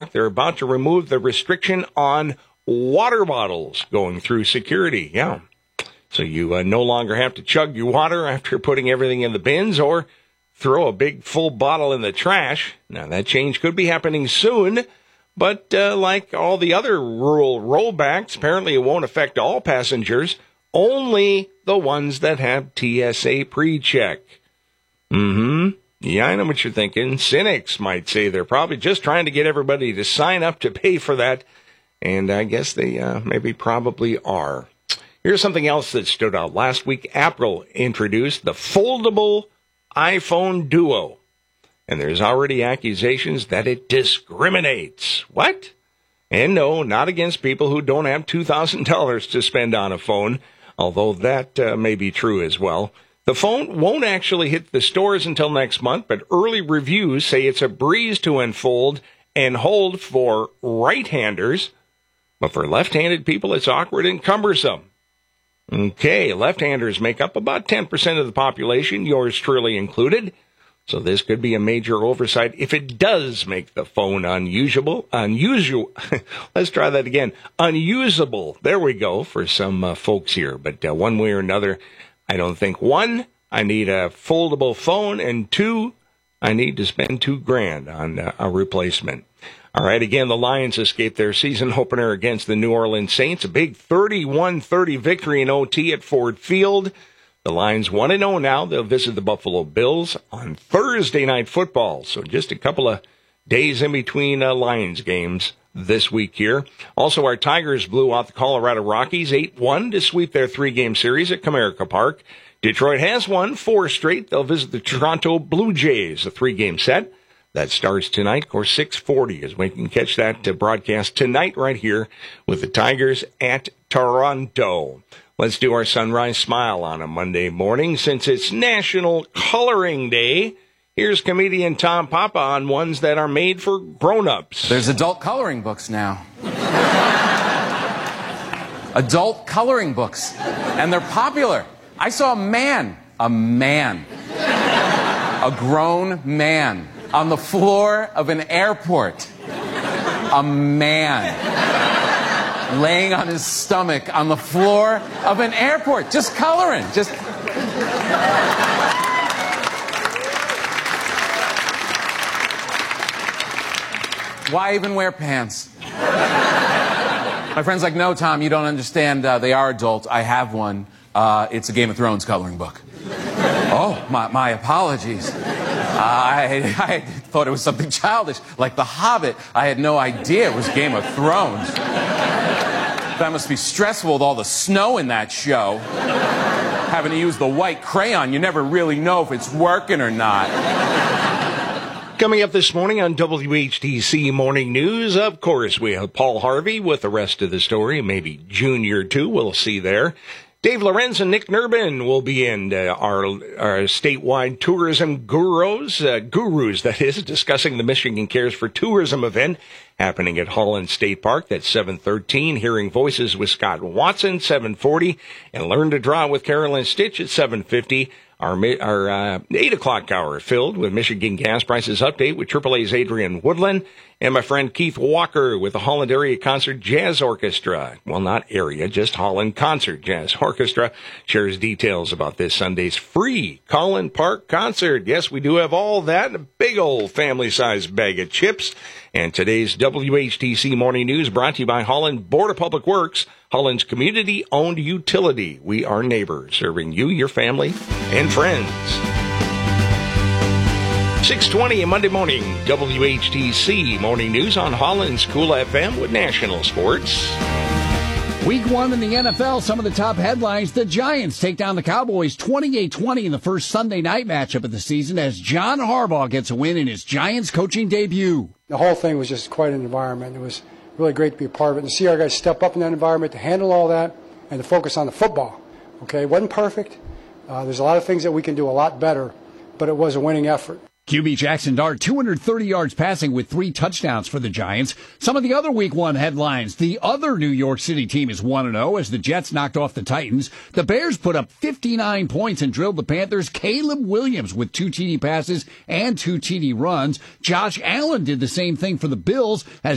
talk, they're about to remove the restriction on water bottles going through security. Yeah. So you no longer have to chug your water after putting everything in the bins or throw a big full bottle in the trash. Now, that change could be happening soon, but like all the other rule rollbacks, apparently it won't affect all passengers, only the ones that have TSA pre-check. Yeah, I know what you're thinking. Cynics might say they're probably just trying to get everybody to sign up to pay for that, and I guess they maybe probably are. Here's something else that stood out. Last week, Apple introduced the foldable iPhone Duo, and there's already accusations that it discriminates. What? And no, not against people who don't have $2,000 to spend on a phone, although that may be true as well. The phone won't actually hit the stores until next month, but early reviews say it's a breeze to unfold and hold for right-handers, but for left-handed people, it's awkward and cumbersome. Okay, left-handers make up about 10% of the population, yours truly included. So this could be a major oversight if it does make the phone unusual. Let's try that again. Unusable. There we go for some folks here. But one way or another, I don't think, one, I need a foldable phone, and two, I need to spend $2,000 on a replacement. All right, again, the Lions escaped their season opener against the New Orleans Saints. A big 31-30 victory in OT at Ford Field. The Lions 1-0 now. They'll visit the Buffalo Bills on Thursday Night Football. So just a couple of days in between Lions games this week here. Also, our Tigers blew out the Colorado Rockies 8-1 to sweep their 3-game series at Comerica Park. Detroit has won 4 straight. They'll visit the Toronto Blue Jays, a 3-game set. That starts tonight, of course, 6:40, as we can catch that broadcast tonight right here with the Tigers at Toronto. Let's do our Sunrise Smile on a Monday morning. Since it's National Coloring Day, here's comedian Tom Papa on ones that are made for grown-ups. There's adult coloring books now. Adult coloring books. And they're popular. I saw a grown man on the floor of an airport. A man laying on his stomach on the floor of an airport, just coloring, just... Why even wear pants? My friend's like, no, Tom, you don't understand. They are adult. I have one. It's a Game of Thrones coloring book. Oh, my apologies. I thought it was something childish, like The Hobbit. I had no idea it was Game of Thrones. That must be stressful with all the snow in that show. Having to use the white crayon, you never really know if it's working or not. Coming up this morning on WHTC Morning News, of course, we have Paul Harvey with the rest of the story, maybe Junior too, we'll see there. Dave Lorenz and Nick Nurbin will be in our statewide tourism gurus, that is, discussing the Michigan Cares for Tourism event happening at Holland State Park. That's 7:13. Hearing Voices with Scott Watson, 7:40. And Learn to Draw with Carolyn Stitch at 7:50. Our 8 o'clock hour filled with Michigan gas prices update with AAA's Adrian Woodland and my friend Keith Walker with the Holland Area Concert Jazz Orchestra. Well, not area, just Holland Concert Jazz Orchestra shares details about this Sunday's free Collin Park concert. Yes, we do have all that and a big old family-sized bag of chips. And today's WHTC Morning News brought to you by Holland Board of Public Works, Holland's community-owned utility. We are neighbors, serving you, your family, and friends. 6:20 Monday morning, WHTC Morning News on Holland's Cool FM with national sports. Week 1 in the NFL, some of the top headlines. The Giants take down the Cowboys 28-20 in the first Sunday night matchup of the season as John Harbaugh gets a win in his Giants coaching debut. The whole thing was just quite an environment. It was really great to be a part of it and see our guys step up in that environment to handle all that and to focus on the football. Okay, it wasn't perfect. There's a lot of things that we can do a lot better, but it was a winning effort. QB Jackson Dart, 230 yards passing with 3 touchdowns for the Giants. Some of the other Week 1 headlines. The other New York City team is 1-0 as the Jets knocked off the Titans. The Bears put up 59 points and drilled the Panthers. Caleb Williams with 2 TD passes and 2 TD runs. Josh Allen did the same thing for the Bills as